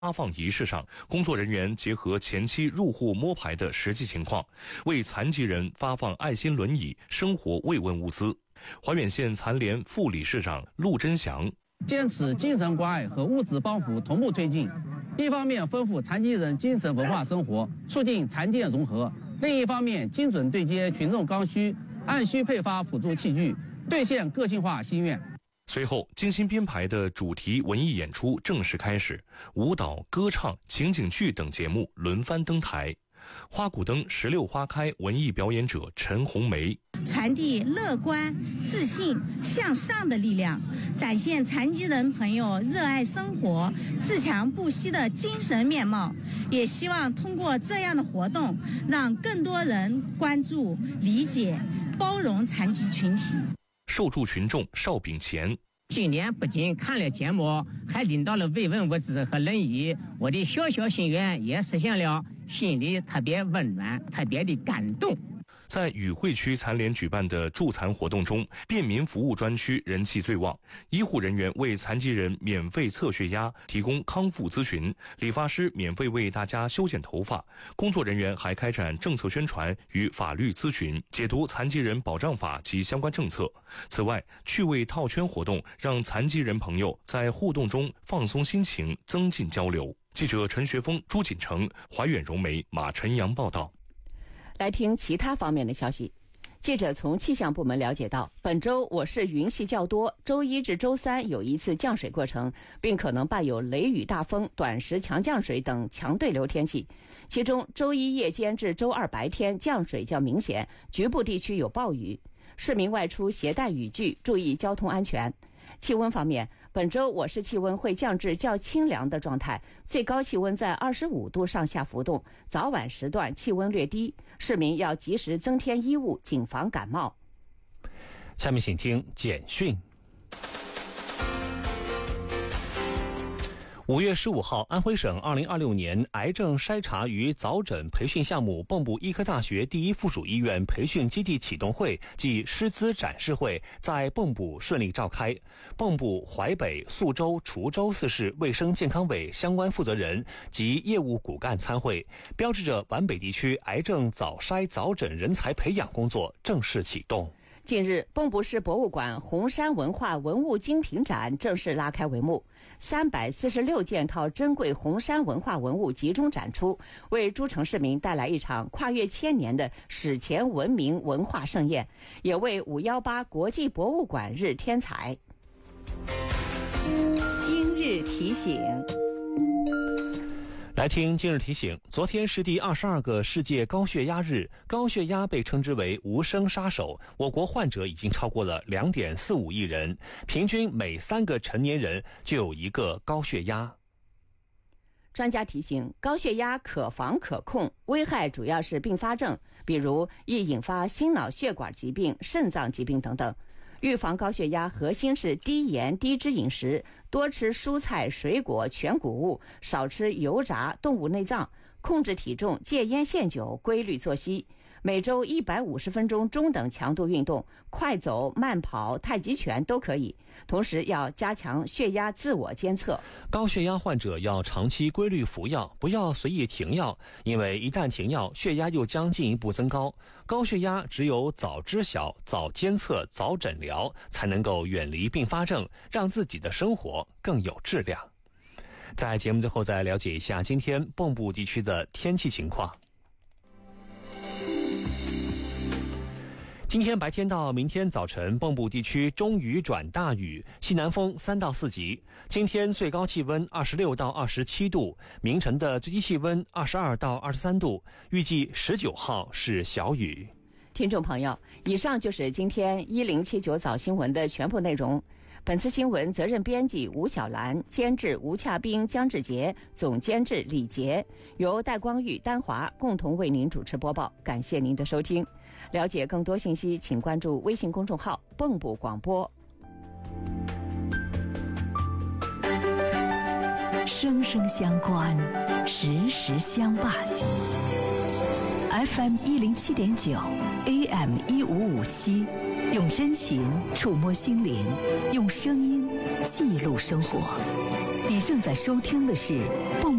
发放仪式上，工作人员结合前期入户摸排的实际情况，为残疾人发放爱心轮椅、生活慰问物资。怀远县残联副理事长陆真祥： 坚持精神关爱和物质帮扶同步推进，一方面丰富残疾人精神文化生活，促进残健融合；另一方面精准对接群众刚需，按需配发辅助器具，兑现个性化心愿。 随后，精心编排的主题文艺演出正式开始，舞蹈、歌唱、情景剧等节目轮番登台。花鼓灯16花开文艺表演者陈红梅： 传递乐观、自信、向上的力量，展现残疾人朋友热爱生活、自强不息的精神面貌。也希望通过这样的活动，让更多人关注、理解、包容残疾群体。 受助群众邵炳乾： 今年不仅看了节目，还领到了慰问物资和轮椅，我的小小心愿也实现了，心里特别温暖，特别的感动。 在与会区残联举办的助残活动中，便民服务专区人气最旺。医护人员为残疾人免费测血压，提供康复咨询；理发师免费为大家修剪头发。工作人员还开展政策宣传与法律咨询，解读残疾人保障法及相关政策。此外，趣味套圈活动让残疾人朋友在互动中放松心情，增进交流。记者陈学峰、朱锦成、怀远融媒、马晨阳报道。 来听其他方面的消息。记者从气象部门了解到，本周我市云系较多，周一至周三有一次降水过程，并可能伴有雷雨大风、短时强降水等强对流天气。其中，周一夜间至周二白天降水较明显，局部地区有暴雨。市民外出携带雨具，注意交通安全。气温方面，本周我市气温会降至较清凉的状态，最高气温在25度上下浮动，早晚时段气温略低，市民要及时增添衣物，谨防感冒。 下面请听简讯。5月15号，安徽省2026年癌症筛查与早诊培训项目蚌埠医科大学第一附属医院培训基地启动会暨师资展示会在蚌埠顺利召开。蚌埠、淮北、宿州、滁州4市卫生健康委相关负责人及业务骨干参会，标志着皖北地区癌症早筛早诊人才培养工作正式启动。 近日，蚌埠市博物馆红山文化文物精品展正式拉开帷幕，346件套珍贵红山文化文物集中展出，为诸城市民带来一场跨越千年的史前文明文化盛宴，也为518国际博物馆日添彩。今日提醒。 来听今日提醒，昨天是第22个世界高血压日，高血压被称之为无声杀手，我国患者已经超过了2.45亿人，平均每3个成年人就有一个高血压。 专家提醒，高血压可防可控，危害主要是并发症，比如易引发心脑血管疾病、肾脏疾病等等。预防高血压核心是低盐低脂饮食，多吃蔬菜水果全谷物，少吃油炸动物内脏，控制体重，戒烟限酒，规律作息，每周150分钟中等强度运动，快走慢跑太极拳都可以，同时要加强血压自我监测。 高血压患者要长期规律服药，不要随意停药，因为一旦停药，血压又将进一步增高。高血压只有早知晓、早监测、早诊疗，才能够远离并发症，让自己的生活更有质量。在节目最后再了解一下今天蚌埠地区的天气情况。今天白天到明天早晨，蚌埠地区中雨转大雨，西南风3到4级。今天最高气温26到27度，明晨的最低气温22到23度，预计19号是小雨。 听众朋友，以上就是今天1079早新闻的全部内容。本次新闻责任编辑吴小兰，监制吴洽斌、江志杰，总监制李杰，由戴光玉、丹华共同为您主持播报。感谢您的收听。了解更多信息，请关注微信公众号“蚌埠广播”。 生生相关，时时相伴。FM 107.9 AM 1557，用真情触摸心灵，用声音记录生活。 你正在收听的是